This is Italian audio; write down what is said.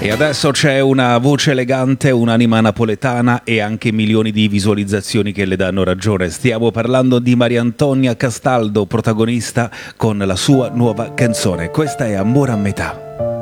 E adesso c'è una voce elegante, un'anima napoletana e anche milioni di visualizzazioni che le danno ragione. Stiamo parlando di Maria Antonia Castaldo, protagonista con la sua nuova canzone. Questa è Amore a metà.